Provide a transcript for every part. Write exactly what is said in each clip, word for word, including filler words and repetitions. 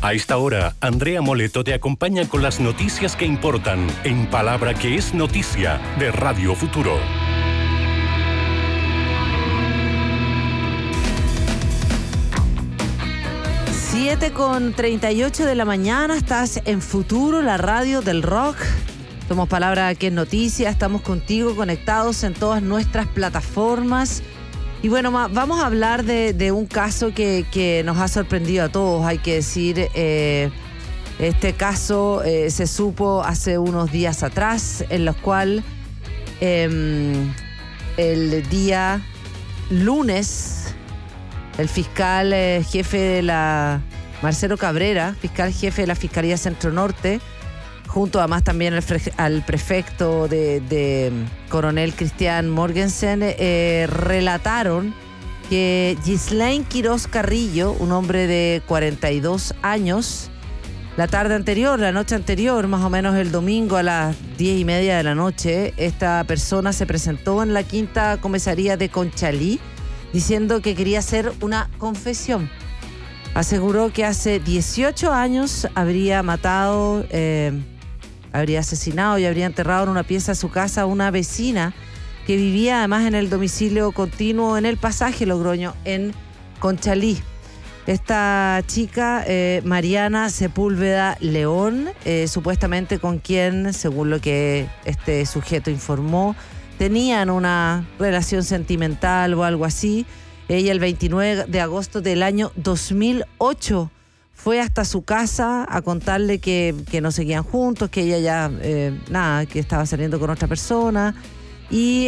A esta hora, Andrea Moleto te acompaña con las noticias que importan en Palabra que es Noticia de Radio Futuro. siete con treinta y ocho de la mañana, estás en Futuro, la radio del rock. Somos Palabra que es Noticia, estamos contigo conectados en todas nuestras plataformas. Y bueno, vamos a hablar de, de un caso que, que nos ha sorprendido a todos, hay que decir. Eh, este caso eh, se supo hace unos días atrás, en los cuales eh, el día lunes, el fiscal eh, jefe de la, Marcelo Cabrera, fiscal jefe de la Fiscalía Centro Norte, junto además también al, al prefecto de, de coronel Cristian Morgensen, eh, relataron que Ghislaine Quiroz Carrillo, un hombre de cuarenta y dos años, la tarde anterior, la noche anterior, más o menos el domingo a las diez y media de la noche, esta persona se presentó en la quinta comisaría de Conchalí diciendo que quería hacer una confesión. Aseguró que hace dieciocho años habría matado... Eh, habría asesinado y habría enterrado en una pieza de su casa a una vecina que vivía además en el domicilio continuo en el pasaje Logroño, en Conchalí. Esta chica, eh, Mariana Sepúlveda León, eh, supuestamente con quien, según lo que este sujeto informó, tenían una relación sentimental o algo así. Ella el veintinueve de agosto del año dos mil ocho fue hasta su casa a contarle que, que no seguían juntos, que ella ya, eh, nada, que estaba saliendo con otra persona. Y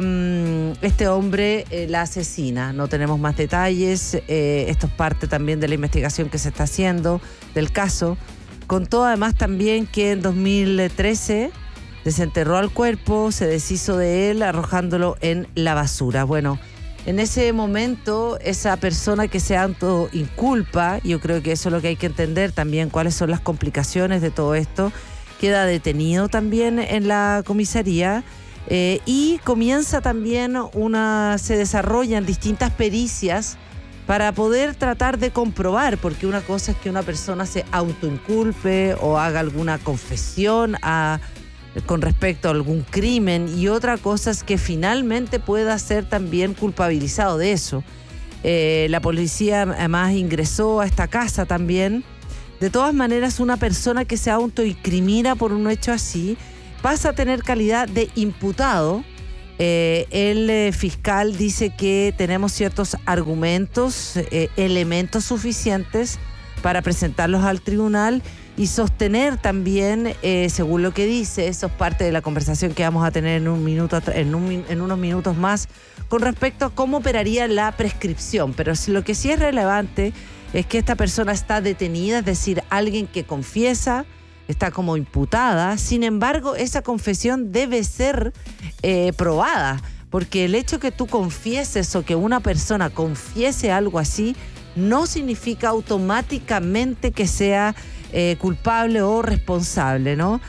eh, este hombre eh, la asesina. No tenemos más detalles. Eh, esto es parte también de la investigación que se está haciendo del caso. Contó además también que en dos mil trece desenterró al cuerpo, se deshizo de él arrojándolo en la basura. Bueno, en ese momento, esa persona que se autoinculpa, yo creo que eso es lo que hay que entender también, cuáles son las complicaciones de todo esto, queda detenido también en la comisaría eh, y comienza también una, se desarrollan distintas pericias para poder tratar de comprobar, porque una cosa es que una persona se autoinculpe o haga alguna confesión a con respecto a algún crimen, y otra cosa es que finalmente pueda ser también culpabilizado de eso. Eh, la policía además ingresó a esta casa también. De todas maneras, una persona que se autoincrimina por un hecho así pasa a tener calidad de imputado. Eh, el eh, fiscal dice que tenemos ciertos argumentos, eh, elementos suficientes para presentarlos al tribunal y sostener también, eh, según lo que dice, eso es parte de la conversación que vamos a tener en un minuto, en, un, en unos minutos más, con respecto a cómo operaría la prescripción. Pero lo que sí es relevante es que esta persona está detenida, es decir, alguien que confiesa, está como imputada. Sin embargo, esa confesión debe ser eh, probada, porque el hecho que tú confieses o que una persona confiese algo así no significa automáticamente que sea eh, culpable o responsable, ¿no?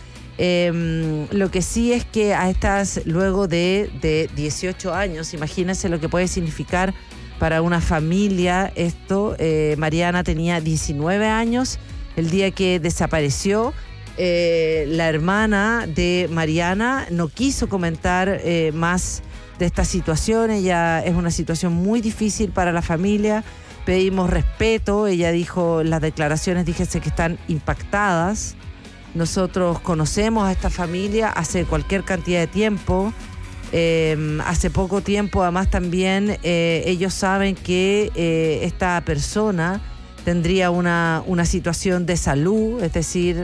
Eh, lo que sí es que a estas, luego de, de dieciocho años, imagínense lo que puede significar para una familia esto. eh, Mariana tenía diecinueve años el día que desapareció. Eh, la hermana de Mariana no quiso comentar eh, más de esta situación. Ella es una situación muy difícil para la familia. Pedimos respeto. Ella dijo, las declaraciones, díjese que están impactadas. Nosotros conocemos a esta familia hace cualquier cantidad de tiempo. Eh, hace poco tiempo, además, también eh, ellos saben que eh, esta persona tendría una, una situación de salud, es decir,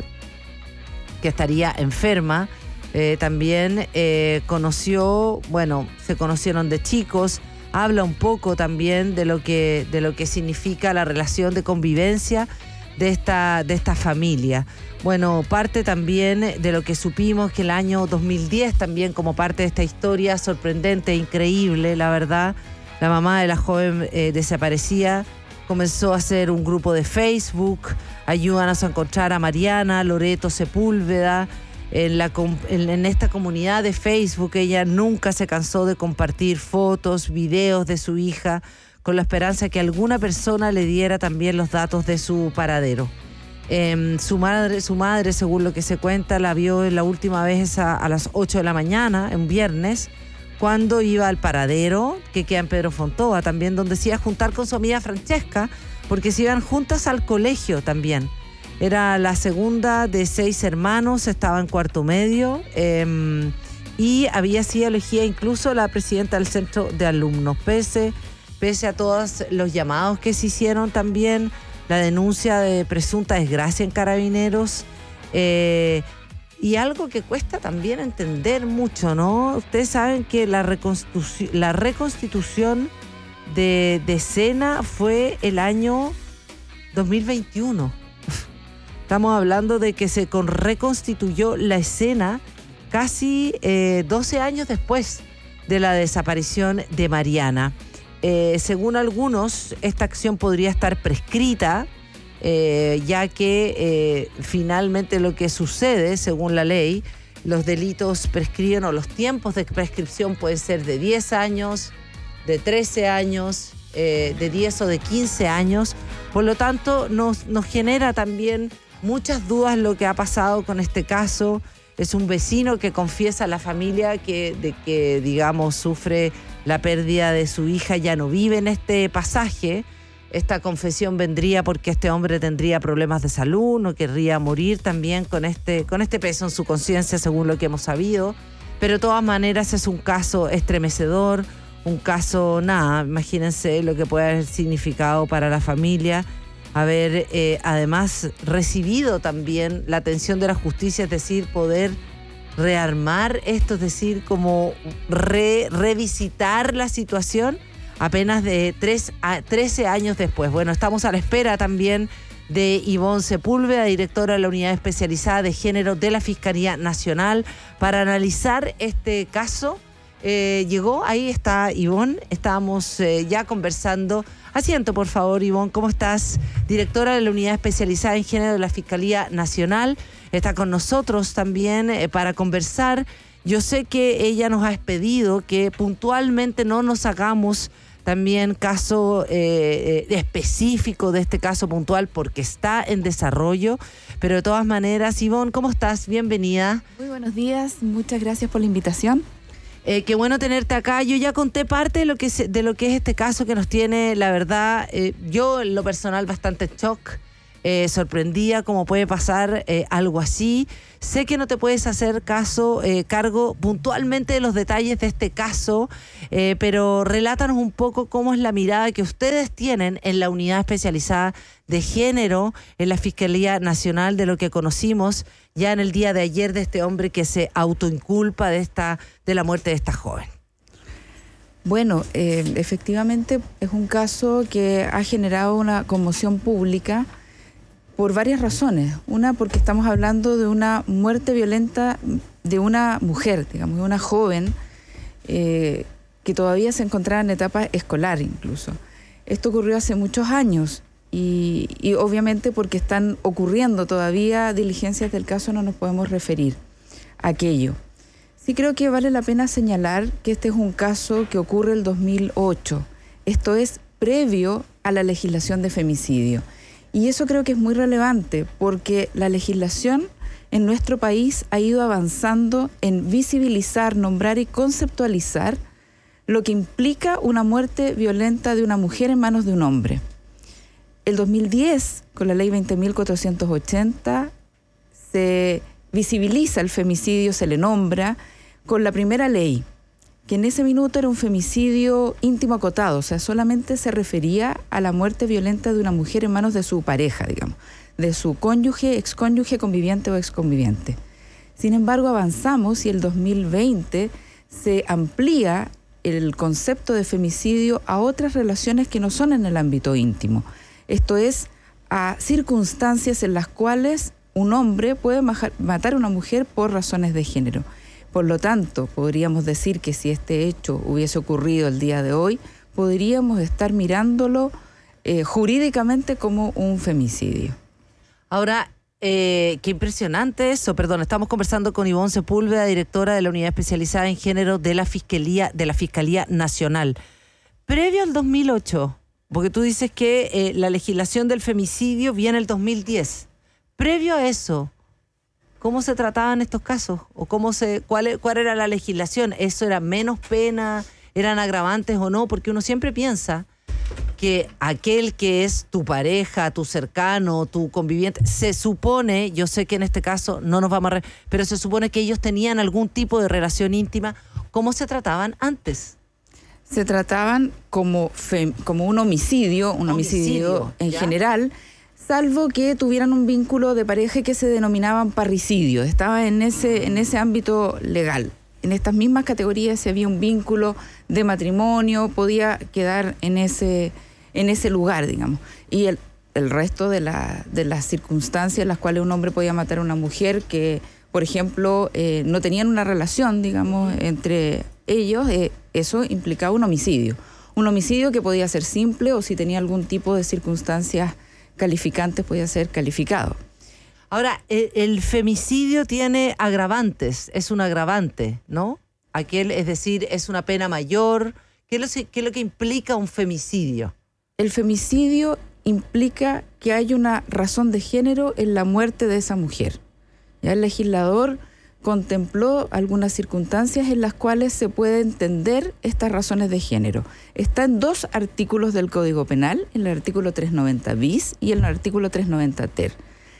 que estaría enferma. Eh, también eh, conoció, bueno, se conocieron de chicos. Habla un poco también de lo que, de lo que significa la relación de convivencia de esta, de esta familia. Bueno, parte también de lo que supimos que el año dos mil diez, también como parte de esta historia sorprendente e increíble, la verdad, la mamá de la joven eh, desaparecida comenzó a hacer un grupo de Facebook. Ayúdanos a encontrar a Mariana Loreto Sepúlveda. En, la, en, en esta comunidad de Facebook ella nunca se cansó de compartir fotos, videos de su hija, con la esperanza que alguna persona le diera también los datos de su paradero. Eh, su madre, su madre, según lo que se cuenta, la vio la última vez a, a las ocho de la mañana, un viernes, cuando iba al paradero, que queda en Pedro Fontova, también, donde se iba a juntar con su amiga Francesca, porque se iban juntas al colegio también. Era la segunda de seis hermanos, estaba en cuarto medio, eh, y había sido elegida incluso la presidenta del centro de alumnos, pese, pese a todos los llamados que se hicieron también, la denuncia de presunta desgracia en Carabineros, eh, y algo que cuesta también entender mucho, ¿no? Ustedes saben que la reconstitución, la reconstitución de, de Sena fue el año dos mil veintiuno. Estamos hablando de que se con reconstituyó la escena casi eh, doce años después de la desaparición de Mariana. Eh, según algunos, esta acción podría estar prescrita, eh, ya que eh, finalmente lo que sucede, según la ley, los delitos prescriben, o los tiempos de prescripción pueden ser de diez años, de trece años, eh, de diez o de quince años. Por lo tanto, nos, nos genera también muchas dudas lo que ha pasado con este caso. Es un vecino que confiesa a la familia que, de que, digamos, sufre la pérdida de su hija, ya no vive en este pasaje. Esta confesión vendría porque este hombre tendría problemas de salud, no querría morir también con este, con este peso en su conciencia, según lo que hemos sabido. Pero de todas maneras es un caso estremecedor, un caso, nada, imagínense lo que puede haber significado para la familia haber eh, además recibido también la atención de la justicia, es decir, poder rearmar esto, es decir, como re, revisitar la situación apenas de tres a trece años después. Bueno, estamos a la espera también de Ivonne Sepúlveda, directora de la Unidad Especializada de Género de la Fiscalía Nacional, para analizar este caso. Eh, llegó, ahí está Ivonne, estábamos eh, ya conversando. Asiento, por favor, Ivonne, ¿cómo estás? Directora de la Unidad Especializada en Género de la Fiscalía Nacional, está con nosotros también eh, para conversar. Yo sé que ella nos ha pedido que puntualmente no nos hagamos también caso eh, específico de este caso puntual porque está en desarrollo, pero de todas maneras, Ivonne, ¿cómo estás? Bienvenida. Muy buenos días, muchas gracias por la invitación. Eh, qué bueno tenerte acá. Yo ya conté parte de lo que es, de lo que es este caso que nos tiene, la verdad, eh, yo en lo personal bastante shock, eh, sorprendida cómo puede pasar eh, algo así. Sé que no te puedes hacer caso, eh, cargo puntualmente de los detalles de este caso, eh, pero relátanos un poco cómo es la mirada que ustedes tienen en la Unidad Especializada de Género en la Fiscalía Nacional de lo que conocimos ya en el día de ayer de este hombre que se autoinculpa de esta de la muerte de esta joven. Bueno, eh, efectivamente es un caso que ha generado una conmoción pública por varias razones. Una, porque estamos hablando de una muerte violenta de una mujer, digamos, de una joven eh, que todavía se encontraba en etapa escolar incluso. Esto ocurrió hace muchos años. Y, y obviamente porque están ocurriendo todavía diligencias del caso no nos podemos referir a aquello. Sí creo que vale la pena señalar que este es un caso que ocurre el dos mil ocho. Esto es previo a la legislación de femicidio. Y eso creo que es muy relevante porque la legislación en nuestro país ha ido avanzando en visibilizar, nombrar y conceptualizar lo que implica una muerte violenta de una mujer en manos de un hombre. El dos mil diez, con la ley veinte mil cuatrocientos ochenta, se visibiliza el femicidio, se le nombra con la primera ley, que en ese minuto era un femicidio íntimo acotado, o sea, solamente se refería a la muerte violenta de una mujer en manos de su pareja, digamos, de su cónyuge, excónyuge, conviviente o exconviviente. Sin embargo, avanzamos y el dos mil veinte se amplía el concepto de femicidio a otras relaciones que no son en el ámbito íntimo. Esto es, a circunstancias en las cuales un hombre puede matar a una mujer por razones de género. Por lo tanto, podríamos decir que si este hecho hubiese ocurrido el día de hoy, podríamos estar mirándolo eh, jurídicamente como un femicidio. Ahora, eh, qué impresionante eso. Perdón, estamos conversando con Ivonne Sepúlveda, directora de la Unidad Especializada en Género de la Fiscalía, de la Fiscalía Nacional. Previo al dos mil ocho... porque tú dices que eh, la legislación del femicidio viene el dos mil diez, Previo a eso, ¿cómo se trataban estos casos? ¿O cómo se, cuál, cuál era la legislación? ¿Eso era menos pena? ¿Eran agravantes o no? Porque uno siempre piensa que aquel que es tu pareja, tu cercano, tu conviviente, se supone, yo sé que en este caso no nos vamos a... Re, pero se supone que ellos tenían algún tipo de relación íntima. ¿Cómo se trataban antes? Se trataban como, fem, como un homicidio, un homicidio, homicidio en ¿ya? general, salvo que tuvieran un vínculo de pareja que se denominaban parricidio. Estaba en ese, en ese ámbito legal. En estas mismas categorías, si había un vínculo de matrimonio, podía quedar en ese, en ese lugar, digamos. Y el, el resto de, la, de las circunstancias en las cuales un hombre podía matar a una mujer que, por ejemplo, eh, no tenían una relación, digamos, entre ellos, eh, eso implicaba un homicidio. Un homicidio que podía ser simple o si tenía algún tipo de circunstancias calificantes podía ser calificado. Ahora, el, el femicidio tiene agravantes, es un agravante, ¿no? Aquel, es decir, es una pena mayor. ¿Qué es lo, qué es lo que implica un femicidio? El femicidio implica que hay una razón de género en la muerte de esa mujer. Ya el legislador contempló algunas circunstancias en las cuales se puede entender estas razones de género. Está en dos artículos del Código Penal, en el artículo trescientos noventa bis y en el artículo trescientos noventa ter.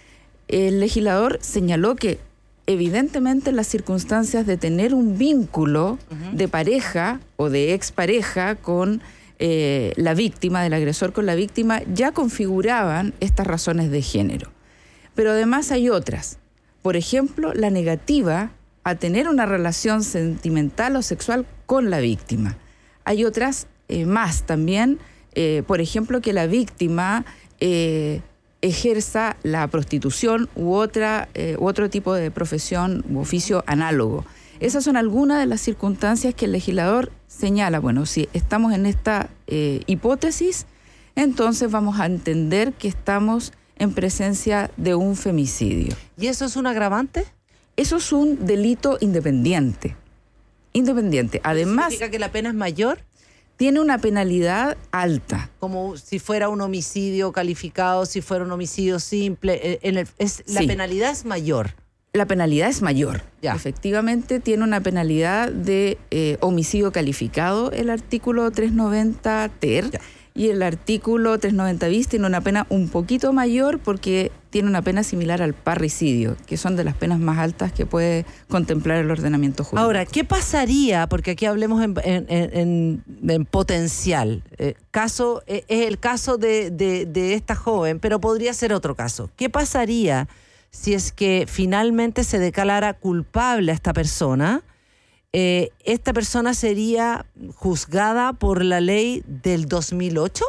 El legislador señaló que evidentemente las circunstancias de tener un vínculo uh-huh. de pareja o de expareja con eh, la víctima, del agresor con la víctima, ya configuraban estas razones de género. Pero además hay otras. Por ejemplo, la negativa a tener una relación sentimental o sexual con la víctima. Hay otras eh, más también, eh, por ejemplo, que la víctima eh, ejerza la prostitución u, otra, eh, u otro tipo de profesión u oficio análogo. Esas son algunas de las circunstancias que el legislador señala. Bueno, si estamos en esta eh, hipótesis, entonces vamos a entender que estamos en presencia de un femicidio. ¿Y eso es un agravante? Eso es un delito independiente. Independiente. Además, ¿significa que la pena es mayor? Tiene una penalidad alta. Como si fuera un homicidio calificado, si fuera un homicidio simple. En el, es, la sí. penalidad es mayor. La penalidad es mayor. Ya. Efectivamente, tiene una penalidad de eh, homicidio calificado, el artículo trescientos noventa ter. Ya. Y el artículo trescientos noventa bis tiene una pena un poquito mayor porque tiene una pena similar al parricidio, que son de las penas más altas que puede contemplar el ordenamiento jurídico. Ahora, ¿qué pasaría? Porque aquí hablemos en, en, en, en potencial. Eh, caso, eh, es el caso de, de, de esta joven, pero podría ser otro caso. ¿Qué pasaría si es que finalmente se declarara culpable a esta persona? Eh, ¿Esta persona sería juzgada por la ley del dos mil ocho?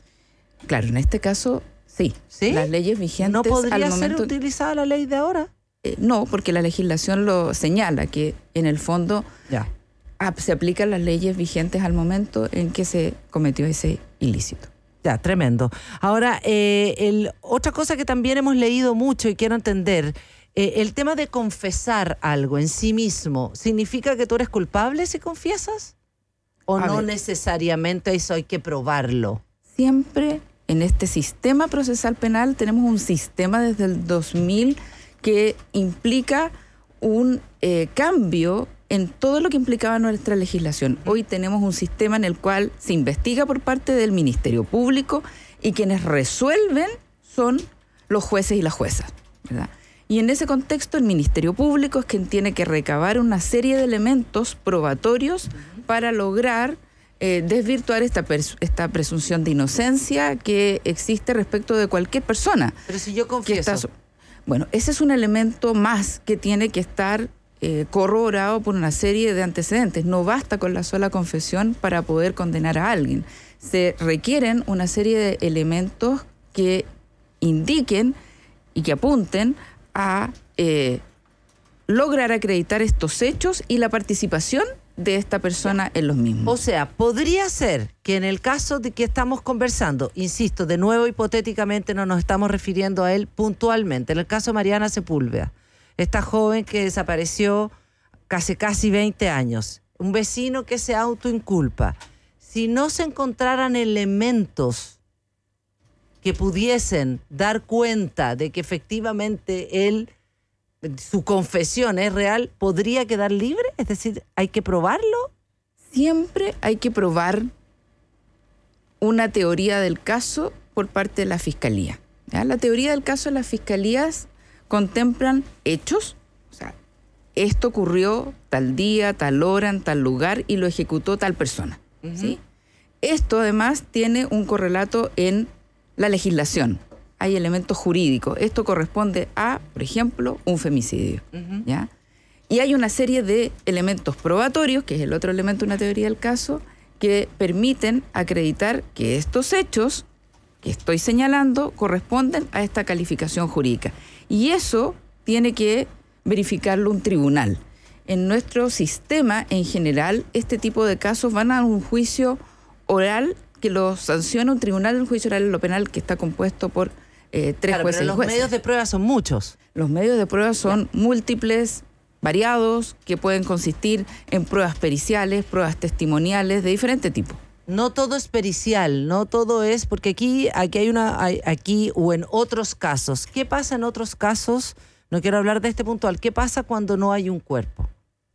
Claro, en este caso, sí. ¿Sí? Las leyes vigentes... ¿No podría al ser momento, utilizada la ley de ahora? Eh, no, porque la legislación lo señala, que en el fondo ya. ap- se aplican las leyes vigentes al momento en que se cometió ese ilícito. Ya, tremendo. Ahora, eh, el, otra cosa que también hemos leído mucho y quiero entender... Eh, el tema de confesar algo en sí mismo, ¿significa que tú eres culpable si confiesas? ¿O A no ver. necesariamente eso hay que probarlo? Siempre en este sistema procesal penal tenemos un sistema desde el dos mil que implica un eh, cambio en todo lo que implicaba nuestra legislación. Hoy tenemos un sistema en el cual se investiga por parte del Ministerio Público y quienes resuelven son los jueces y las juezas, ¿verdad? Y en ese contexto el Ministerio Público es quien tiene que recabar una serie de elementos probatorios uh-huh. para lograr eh, desvirtuar esta, pres- esta presunción de inocencia que existe respecto de cualquier persona. Pero si yo confieso... Está, bueno, ese es un elemento más que tiene que estar eh, corroborado por una serie de antecedentes. No basta con la sola confesión para poder condenar a alguien. Se requieren una serie de elementos que indiquen y que apunten a eh, lograr acreditar estos hechos y la participación de esta persona en los mismos. O sea, podría ser que en el caso de que estamos conversando, insisto, de nuevo hipotéticamente no nos estamos refiriendo a él puntualmente, en el caso de Mariana Sepúlveda, esta joven que desapareció hace casi veinte años, un vecino que se autoinculpa, si no se encontraran elementos que pudiesen dar cuenta de que efectivamente él, su confesión es real, ¿podría quedar libre? Es decir, ¿hay que probarlo? Siempre hay que probar una teoría del caso por parte de la Fiscalía. ¿Ya? La teoría del caso de las Fiscalías contemplan hechos, o sea, esto ocurrió tal día, tal hora, en tal lugar y lo ejecutó tal persona. Uh-huh. ¿Sí? Esto además tiene un correlato en la legislación. Hay elementos jurídicos. Esto corresponde a, por ejemplo, un femicidio. Uh-huh. ¿Ya? Y hay una serie de elementos probatorios, que es el otro elemento de una teoría del caso, que permiten acreditar que estos hechos que estoy señalando corresponden a esta calificación jurídica. Y eso tiene que verificarlo un tribunal. En nuestro sistema, en general, este tipo de casos van a un juicio oral que lo sanciona un tribunal, un juicio oral en lo penal que está compuesto por eh, tres claro, jueces pero y los jueces. medios de prueba son muchos. Los medios de prueba son ya. múltiples, variados, que pueden consistir en pruebas periciales, pruebas testimoniales de diferente tipo. No todo es pericial, no todo es, porque aquí, aquí hay una, hay, aquí o en otros casos. ¿Qué pasa en otros casos? No quiero hablar de este puntual. ¿Qué pasa cuando no hay un cuerpo?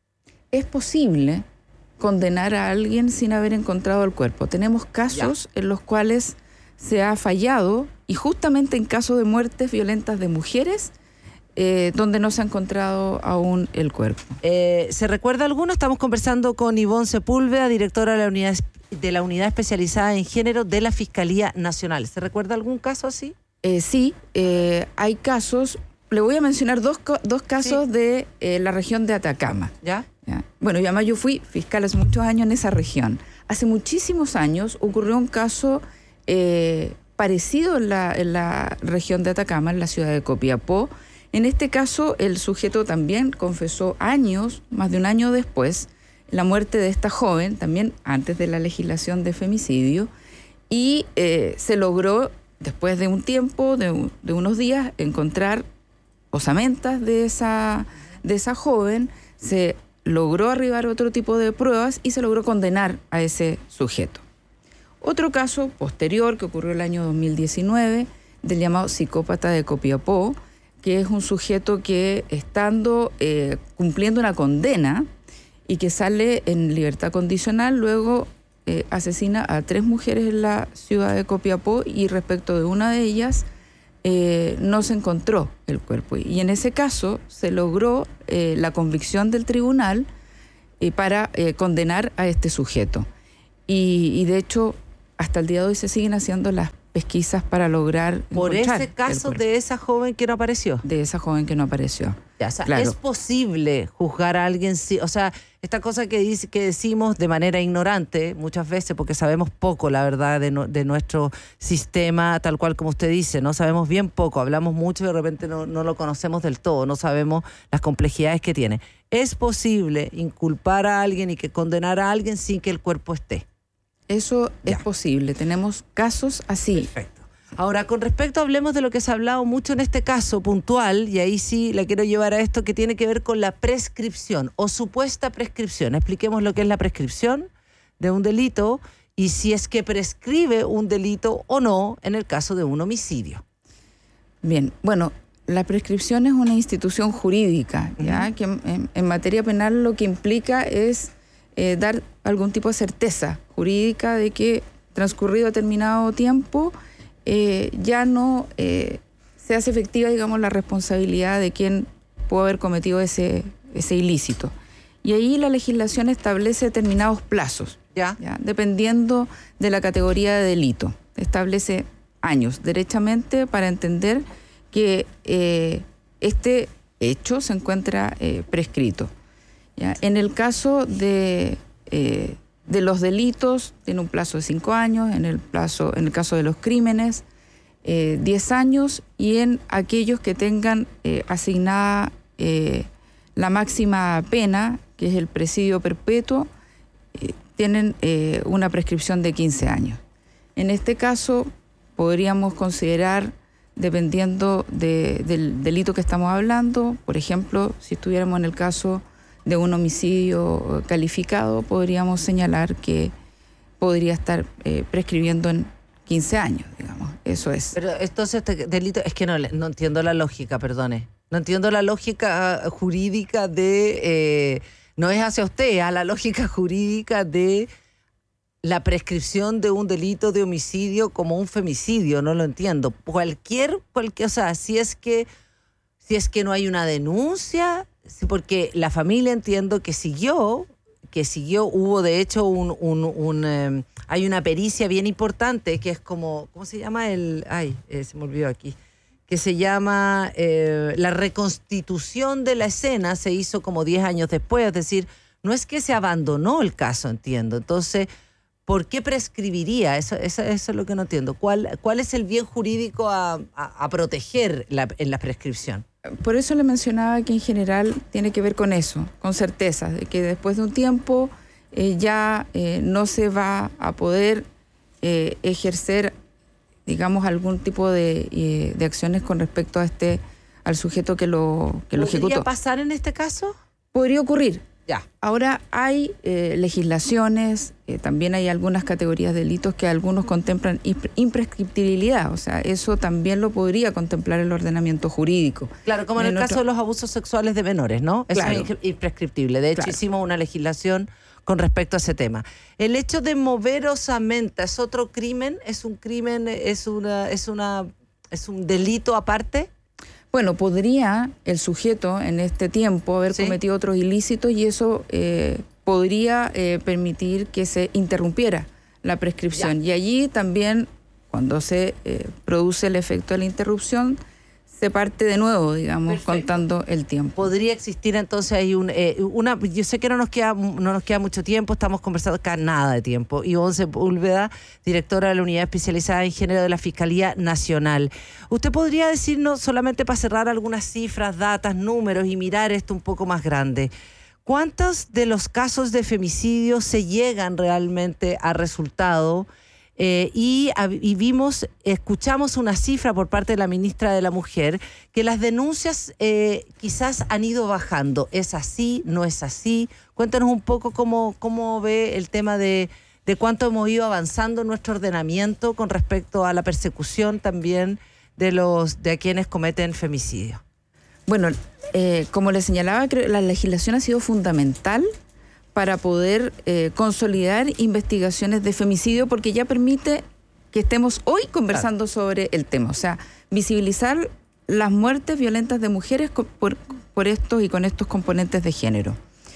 Es posible condenar a alguien sin haber encontrado el cuerpo. Tenemos casos ya. en los cuales se ha fallado, y justamente en casos de muertes violentas de mujeres, eh, donde no se ha encontrado aún el cuerpo. Eh, ¿Se recuerda alguno? Estamos conversando con Ivonne Sepúlveda, directora de la unidad de la unidad especializada en género de la Fiscalía Nacional. ¿Se recuerda algún caso así? Eh, sí, eh, hay casos. Le voy a mencionar dos, dos casos sí. de eh, la región de Atacama. ¿Ya? ¿Ya? Bueno, yo además yo fui fiscal hace muchos años en esa región. Hace muchísimos años ocurrió un caso eh, parecido en la, en la región de Atacama, en la ciudad de Copiapó. En este caso, el sujeto también confesó años, más de un año después, la muerte de esta joven, también antes de la legislación de femicidio, y eh, se logró, después de un tiempo, de, de unos días, encontrar osamentas de esa, de esa joven, se logró arribar otro tipo de pruebas y se logró condenar a ese sujeto. Otro caso posterior que ocurrió el año dos mil diecinueve, del llamado psicópata de Copiapó, que es un sujeto que, estando eh, cumpliendo una condena y que sale en libertad condicional, luego eh, asesina a tres mujeres en la ciudad de Copiapó, y respecto de una de ellas eh, no se encontró el cuerpo. Y en ese caso se logró eh, la convicción del tribunal eh, para eh, condenar a este sujeto. Y, y de hecho, hasta el día de hoy se siguen haciendo las pesquisas para lograr por ese caso de esa joven que no apareció. De esa joven que no apareció. Ya, o sea, claro. ¿Es posible juzgar a alguien? O sea, esta cosa que, dice, que decimos de manera ignorante muchas veces, porque sabemos poco, la verdad, de, no, de nuestro sistema, tal cual como usted dice, ¿no? Sabemos bien poco, hablamos mucho y de repente no, no lo conocemos del todo, no sabemos las complejidades que tiene. ¿Es posible inculpar a alguien y que condenar a alguien sin que el cuerpo esté? Eso ya. es posible, tenemos casos así. Perfecto. Ahora, con respecto, hablemos de lo que se ha hablado mucho en este caso puntual, y ahí sí la quiero llevar a esto que tiene que ver con la prescripción o supuesta prescripción. Expliquemos lo que es la prescripción de un delito y si es que prescribe un delito o no en el caso de un homicidio. Bien, bueno, la prescripción es una institución jurídica, ¿ya? Uh-huh. que en, en materia penal lo que implica es eh, dar algún tipo de certeza jurídica de que transcurrido determinado tiempo eh, ya no eh, se hace efectiva, digamos, la responsabilidad de quien pudo haber cometido ese, ese ilícito. Y ahí la legislación establece determinados plazos, ¿Ya? ¿ya? dependiendo de la categoría de delito. Establece años, derechamente, para entender que eh, este hecho se encuentra eh, prescrito. ¿Ya? En el caso de, eh, de los delitos, tiene un plazo de cinco años, en el, plazo, en el caso de los crímenes, eh, diez años, y en aquellos que tengan eh, asignada eh, la máxima pena, que es el presidio perpetuo, eh, tienen eh, una prescripción de quince años. En este caso, podríamos considerar, dependiendo de, del delito que estamos hablando, por ejemplo, si estuviéramos en el caso de un homicidio calificado, podríamos señalar que podría estar eh, prescribiendo en quince años, digamos. Eso es. Pero entonces este delito, es que no, no entiendo la lógica, perdone. No entiendo la lógica jurídica de, eh, no es hacia usted, es a la lógica jurídica de la prescripción de un delito de homicidio como un femicidio, no lo entiendo. Cualquier, cualquier, o sea, si es que, si es que no hay una denuncia, porque la familia entiendo que siguió, que siguió, hubo de hecho un, un, un eh, hay una pericia bien importante que es como, ¿cómo se llama? El, ay, eh, se me olvidó aquí, que se llama eh, la reconstitución de la escena, se hizo como diez años después, es decir, no es que se abandonó el caso, entiendo. Entonces, ¿por qué prescribiría? Eso, eso, eso es lo que no entiendo. ¿Cuál, cuál es el bien jurídico a, a, a proteger la, en la prescripción? Por eso le mencionaba que en general tiene que ver con eso, con certeza, de que después de un tiempo eh, ya eh, no se va a poder eh, ejercer, digamos, algún tipo de, eh, de acciones con respecto a este, al sujeto que lo, que lo ejecutó. ¿Podría pasar en este caso? Podría ocurrir. Ya. Ahora hay eh, legislaciones, eh, también hay algunas categorías de delitos que algunos contemplan imprescriptibilidad, o sea, eso también lo podría contemplar el ordenamiento jurídico. Claro, como en, en el, el caso otro... de los abusos sexuales de menores, ¿no? Eso claro. es imprescriptible. De hecho, claro. hicimos una legislación con respecto a ese tema. El hecho de mover osamenta es otro crimen, es un crimen, es una, es una, es un delito aparte. Bueno, podría el sujeto en este tiempo haber ¿Sí? cometido otros ilícitos y eso eh, podría eh, permitir que se interrumpiera la prescripción. Ya. Y allí también, cuando se eh, produce el efecto de la interrupción, se parte de nuevo, digamos, Perfecto. contando el tiempo. Podría existir entonces ahí un, eh, una, yo sé que no nos queda no nos queda mucho tiempo, estamos conversando acá nada de tiempo. Ivonne Sepúlveda, directora de la Unidad Especializada en Género de la Fiscalía Nacional. ¿Usted podría decirnos, solamente para cerrar, algunas cifras, datas, números y mirar esto un poco más grande? ¿Cuántos de los casos de femicidio se llegan realmente a resultado? Eh, y, y vimos, escuchamos una cifra por parte de la ministra de la Mujer, que las denuncias eh, quizás han ido bajando. ¿Es así? ¿No es así? Cuéntanos un poco cómo, cómo ve el tema de, de cuánto hemos ido avanzando en nuestro ordenamiento con respecto a la persecución también de los de quienes cometen femicidio. Bueno, eh, como le señalaba, creo que la legislación ha sido fundamental para poder eh, consolidar investigaciones de femicidio, porque ya permite que estemos hoy conversando claro. sobre el tema. O sea, visibilizar las muertes violentas de mujeres por, por estos y con estos componentes de género.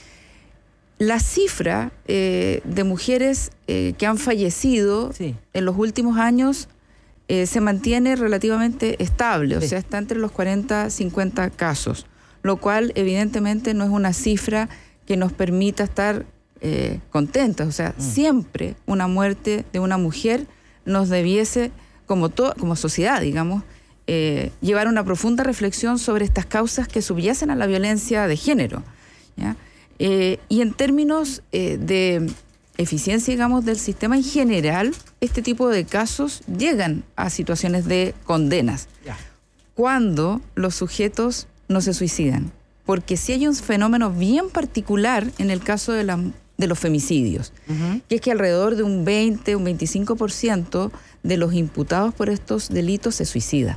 La cifra eh, de mujeres eh, que han fallecido sí. en los últimos años eh, se mantiene relativamente estable, sí. o sea, está entre los cuarenta, cincuenta casos, lo cual evidentemente no es una cifra que nos permita estar eh, contentos. O sea, mm. siempre una muerte de una mujer nos debiese, como, to- como sociedad, digamos, eh, llevar una profunda reflexión sobre estas causas que subyacen a la violencia de género, ¿ya? Eh, y en términos eh, de eficiencia, digamos, del sistema en general, este tipo de casos llegan a situaciones de condenas. Yeah. Cuando los sujetos no se suicidan. Porque sí hay un fenómeno bien particular en el caso de, la, de los femicidios, uh-huh. que es que alrededor de un veinte, un veinticinco por ciento de los imputados por estos delitos se suicida.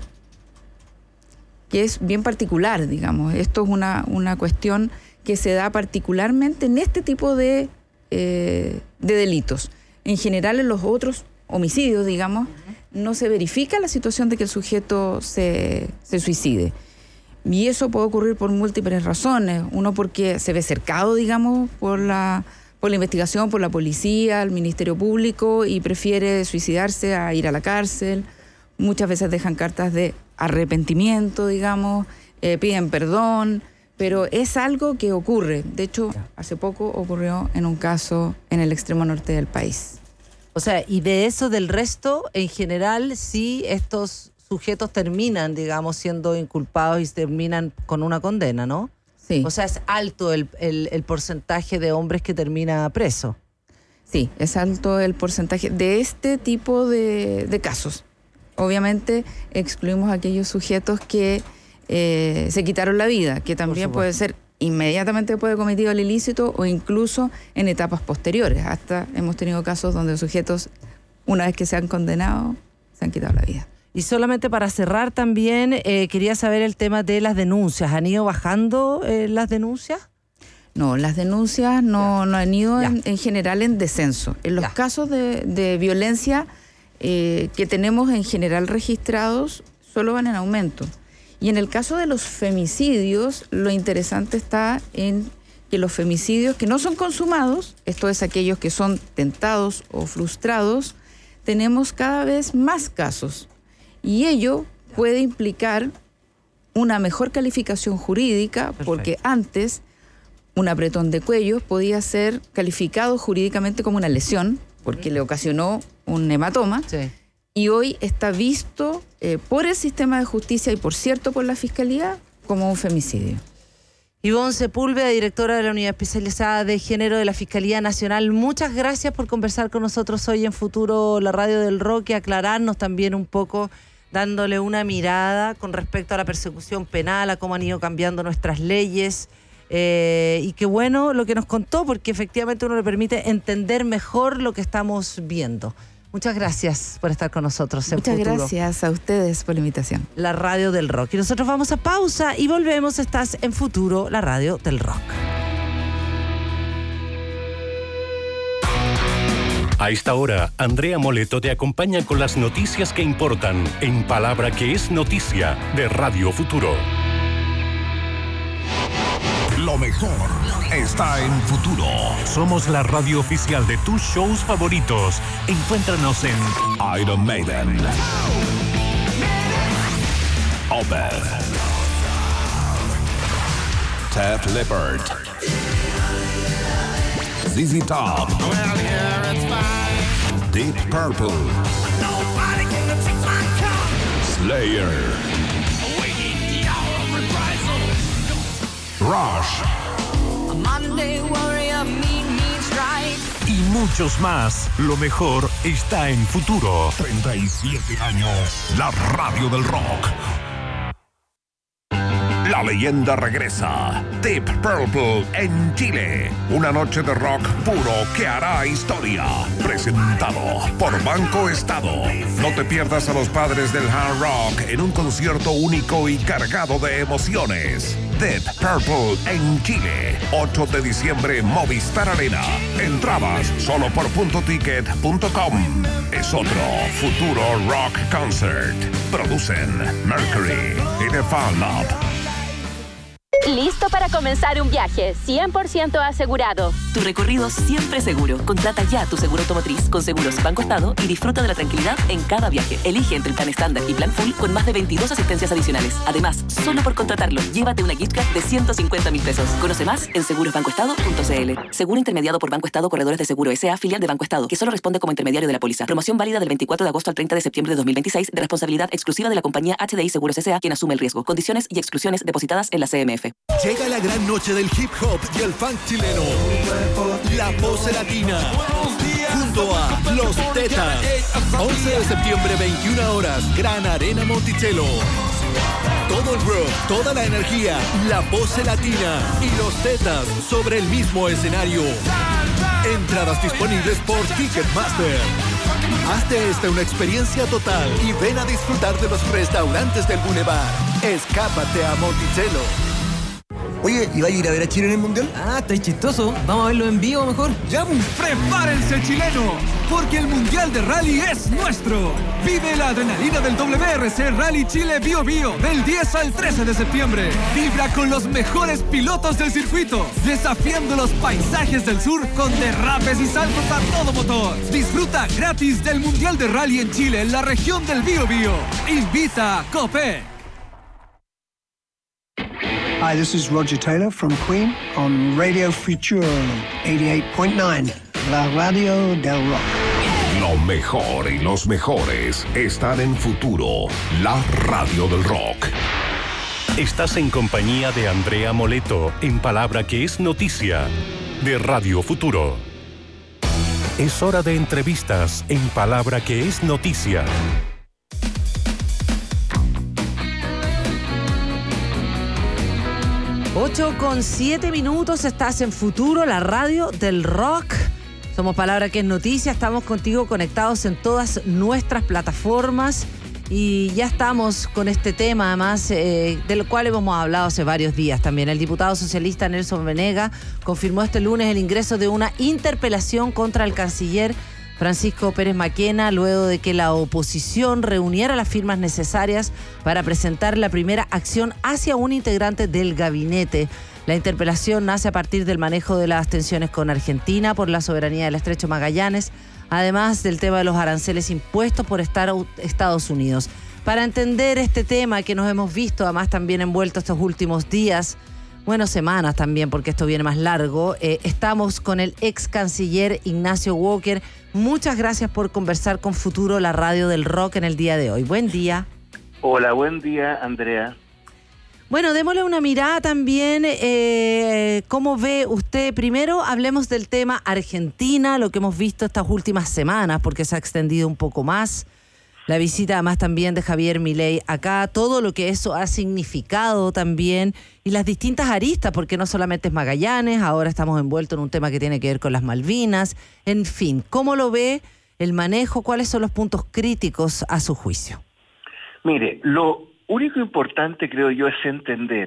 Que es bien particular, digamos. Esto es una, una cuestión que se da particularmente en este tipo de, eh, de delitos. En general, en los otros homicidios, digamos, uh-huh. no se verifica la situación de que el sujeto se, se suicide. Y eso puede ocurrir por múltiples razones. Uno, porque se ve cercado, digamos, por la, por la investigación, por la policía, el Ministerio Público, y prefiere suicidarse a ir a la cárcel. Muchas veces dejan cartas de arrepentimiento, digamos, eh, piden perdón, pero es algo que ocurre. De hecho, hace poco ocurrió en un caso en el extremo norte del país. O sea, y de eso, del resto, en general, sí, estos sujetos terminan, digamos, siendo inculpados y terminan con una condena, ¿no? Sí. O sea, es alto el, el, el porcentaje de hombres que termina preso. Sí, es alto el porcentaje de este tipo de, de casos. Obviamente excluimos a aquellos sujetos que eh, se quitaron la vida, que también puede ser inmediatamente después de cometido el ilícito o incluso en etapas posteriores. Hasta hemos tenido casos donde sujetos una vez que se han condenado, se han quitado la vida. Y solamente para cerrar también, eh, quería saber el tema de las denuncias. ¿Han ido bajando eh, las denuncias? No, las denuncias no, no han ido en, en general en descenso. En los ya. casos de, de violencia eh, que tenemos en general registrados, solo van en aumento. Y en el caso de los femicidios, lo interesante está en que los femicidios que no son consumados, esto es aquellos que son tentados o frustrados, tenemos cada vez más casos. Y ello puede implicar una mejor calificación jurídica, perfecto, porque antes un apretón de cuello podía ser calificado jurídicamente como una lesión, porque le ocasionó un hematoma, sí, y hoy está visto eh, por el sistema de justicia y, por cierto, por la Fiscalía, como un femicidio. Ivonne Sepúlveda, directora de la Unidad Especializada de Género de la Fiscalía Nacional, muchas gracias por conversar con nosotros hoy en Futuro, la Radio del Rock, y aclararnos también un poco, dándole una mirada con respecto a la persecución penal, a cómo han ido cambiando nuestras leyes. Eh, y qué bueno lo que nos contó, porque efectivamente uno le permite entender mejor lo que estamos viendo. Muchas gracias por estar con nosotros en Muchas Futuro. gracias a ustedes por la invitación. La Radio del Rock. Y nosotros vamos a pausa y volvemos. Estás en Futuro, la Radio del Rock. A esta hora, Andrea Moleto te acompaña con las noticias que importan en Palabra que es Noticia de Radio Futuro. Lo mejor está en Futuro. Somos la radio oficial de tus shows favoritos. Encuéntranos en Iron Maiden, Opeth, Def Leppard, Z Z Top, Deep Purple, Slayer, Rush y muchos más. Lo mejor está en Futuro. treinta y siete años, la radio del rock. La leyenda regresa. Deep Purple en Chile. Una noche de rock puro que hará historia. Presentado por Banco Estado. No te pierdas a los padres del hard rock en un concierto único y cargado de emociones. Deep Purple en Chile. ocho de diciembre, Movistar Arena. Entradas solo por punto ticket punto com. Es otro Futuro Rock Concert. Producen Mercury y The Fan Lab. Listo para comenzar un viaje, cien por ciento asegurado. Tu recorrido siempre seguro. Contrata ya tu seguro automotriz con Seguros Banco Estado y disfruta de la tranquilidad en cada viaje. Elige entre el plan estándar y plan full con más de veintidós asistencias adicionales. Además, solo por contratarlo, llévate una gift card de ciento cincuenta mil pesos. Conoce más en seguros banco estado punto c l. Seguro intermediado por Banco Estado Corredores de Seguro S A, filial de Banco Estado, que solo responde como intermediario de la póliza. Promoción válida del veinticuatro de agosto al treinta de septiembre de dos mil veintiséis, de responsabilidad exclusiva de la compañía H D I Seguros S A, quien asume el riesgo. Condiciones y exclusiones depositadas en la C M F. Llega la gran noche del hip hop y el funk chileno. La Pose Latina. Junto a Los Tetas. once de septiembre, veintiuna horas. Gran Arena Monticello. Todo el rock, toda la energía. La Pose Latina y Los Tetas sobre el mismo escenario. Entradas disponibles por Ticketmaster. Hazte esta una experiencia total y ven a disfrutar de los restaurantes del Boulevard. Escápate a Monticello. Oye, ¿y va a ir a ver a Chile en el Mundial? Ah, está chistoso. Vamos a verlo en vivo mejor. ¡Ya! ¡Prepárense, chilenos! Porque el Mundial de Rally es nuestro. Vive la adrenalina del W R C Rally Chile Bio Bio del diez al trece de septiembre. Vibra con los mejores pilotos del circuito, desafiando los paisajes del sur con derrapes y saltos a todo motor. Disfruta gratis del Mundial de Rally en Chile en la región del Bio Bio. Invita a Copec. Hi, this is Roger Taylor from Queen on Radio Futuro eighty-eight point nine, la radio del rock. Lo mejor y los mejores están en Futuro, la radio del rock. Estás en compañía de Andrea Moleto en Palabra que es Noticia de Radio Futuro. Es hora de entrevistas en Palabra que es Noticia. ocho con siete minutos, estás en Futuro, la radio del rock. Somos Palabra que es Noticia, estamos contigo conectados en todas nuestras plataformas y ya estamos con este tema, además, eh, del cual hemos hablado hace varios días también. El diputado socialista Nelson Venega confirmó este lunes el ingreso de una interpelación contra el canciller Francisco Pérez Maquena, luego de que la oposición reuniera las firmas necesarias para presentar la primera acción hacia un integrante del gabinete. La interpelación nace a partir del manejo de las tensiones con Argentina por la soberanía del Estrecho Magallanes, además del tema de los aranceles impuestos por Estados Unidos. Para entender este tema que nos hemos visto, además también envuelto estos últimos días, bueno, semanas también, porque esto viene más largo, eh, estamos con el ex canciller Ignacio Walker. Muchas gracias por conversar con Futuro, la radio del rock, en el día de hoy. Buen día. Hola, buen día, Andrea. Bueno, démosle una mirada también. Eh, ¿Cómo ve usted? Primero, hablemos del tema Argentina, lo que hemos visto estas últimas semanas, porque se ha extendido un poco más. La visita además también de Javier Milei acá, todo lo que eso ha significado también y las distintas aristas, porque no solamente es Magallanes, ahora estamos envueltos en un tema que tiene que ver con las Malvinas. En fin, ¿cómo lo ve el manejo? ¿Cuáles son los puntos críticos a su juicio? Mire, lo único importante, creo yo, es entender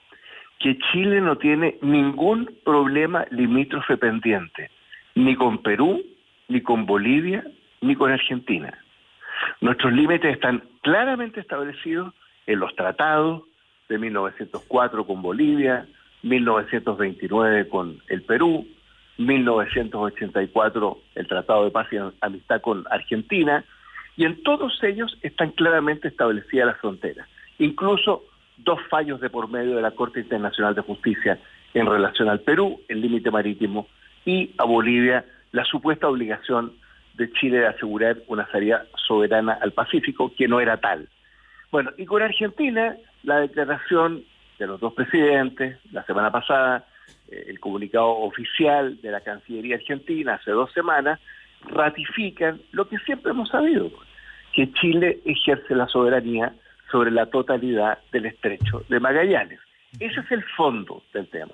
que Chile no tiene ningún problema limítrofe pendiente, ni con Perú, ni con Bolivia, ni con Argentina. Nuestros límites están claramente establecidos en los tratados de mil novecientos cuatro con Bolivia, mil novecientos veintinueve con el Perú, mil novecientos ochenta y cuatro el Tratado de Paz y Amistad con Argentina, y en todos ellos están claramente establecidas las fronteras. Incluso dos fallos de por medio de la Corte Internacional de Justicia en relación al Perú, el límite marítimo, y a Bolivia, la supuesta obligación de Chile de asegurar una salida soberana al Pacífico, que no era tal. Bueno, y con Argentina, la declaración de los dos presidentes, la semana pasada, eh, el comunicado oficial de la Cancillería Argentina, hace dos semanas, ratifican lo que siempre hemos sabido, que Chile ejerce la soberanía sobre la totalidad del Estrecho de Magallanes. Ese es el fondo del tema.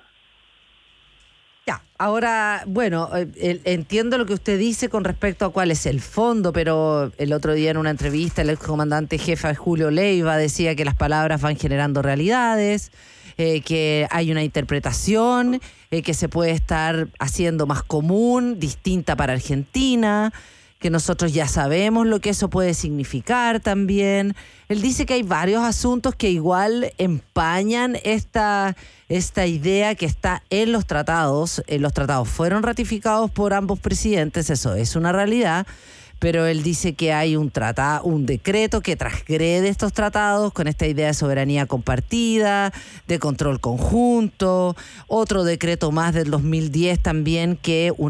Ya, ahora, bueno, eh, entiendo lo que usted dice con respecto a cuál es el fondo, pero el otro día en una entrevista el excomandante jefe Julio Leiva decía que las palabras van generando realidades, eh, que hay una interpretación eh, que se puede estar haciendo más común, distinta para Argentina, que nosotros ya sabemos lo que eso puede significar también. Él dice que hay varios asuntos que igual empañan esta, esta idea que está en los tratados. Eh, los tratados fueron ratificados por ambos presidentes, eso es una realidad, pero él dice que hay un tratado, un decreto que transgrede estos tratados con esta idea de soberanía compartida, de control conjunto, otro decreto más del dos mil diez también que